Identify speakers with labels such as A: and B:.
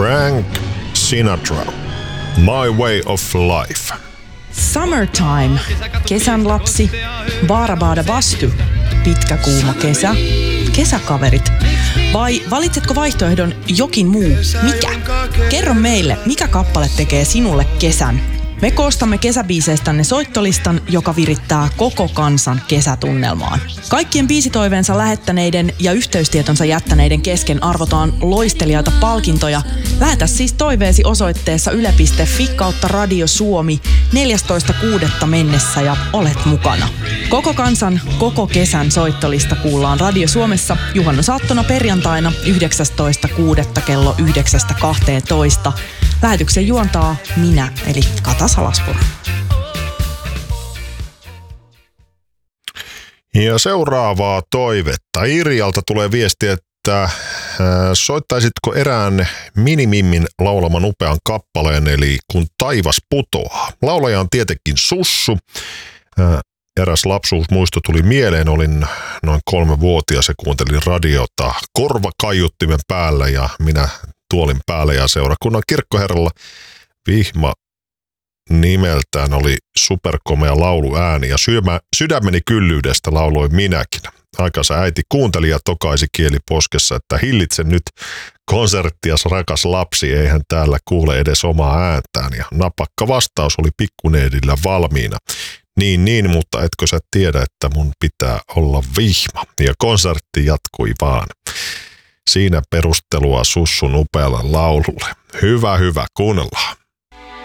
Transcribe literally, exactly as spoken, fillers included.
A: Frank Sinatra, My Way of Life.
B: Summertime, kesän lapsi, Baarabada Bastu, pitkä kuuma kesä, kesäkaverit. Vai valitsetko vaihtoehdon jokin muu? Mikä? Kerro meille, mikä kappale tekee sinulle kesän? Me koostamme kesäbiiseistänne soittolistan, joka virittää koko kansan kesätunnelmaan. Kaikkien biisitoiveensa lähettäneiden ja yhteystietonsa jättäneiden kesken arvotaan loistelijoita palkintoja. Lähetä siis toiveesi osoitteessa yle piste fi kautta Radio Suomi neljästoista kuudetta mennessä ja olet mukana. Koko kansan, koko kesän soittolista kuullaan Radio Suomessa juhannusaattona perjantaina yhdeksästoista kuudetta kello yhdeksästä kahteentoista. Lähetyksen juontaa minä, eli Kata Salaspuro.
A: Ja seuraavaa toivetta. Irjalta tulee viesti, että äh, soittaisitko erään Minimimmin laulaman upean kappaleen, eli Kun taivas putoaa. Laulaja on tietenkin Sussu. Äh, eräs lapsuusmuisto tuli mieleen, olin noin kolmevuotias ja kuuntelin radiota korvakaiuttimen päällä ja minä tuolin päälle ja seurakunnan kirkkoherralla Vihma nimeltään oli superkomea lauluääni ja syömä, sydämeni kyllyydestä lauloin minäkin. Aikansa äiti kuunteli ja tokaisi kieli poskessa, että hillitse nyt konserttias rakas lapsi, eihän täällä kuule edes omaa ääntään. Ja napakka vastaus oli pikkuneidillä valmiina. Niin, niin, mutta etkö sä tiedä, että mun pitää olla Vihma. Ja konsertti jatkui vaan. Siinä perustelua Sussun upealle laululle. Hyvä, hyvä, kuunnellaan.